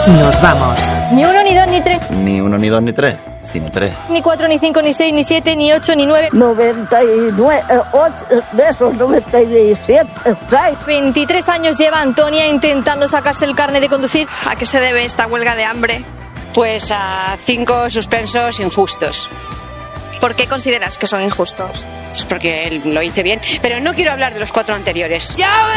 Nos vamos. Ni 1, ni 2, ni 3. Ni 1, ni 2, ni 3, sino 3. Ni 4, ni 5, ni 6, ni 7, ni 8, ni 9. 99, 8, de esos 97, 6. 23 años lleva Antonia intentando sacarse el carnet de conducir. ¿A qué se debe esta huelga de hambre? Pues a 5 suspensos injustos. ¿Por qué consideras que son injustos? Pues porque él lo hice bien, pero no quiero hablar de los 4 anteriores.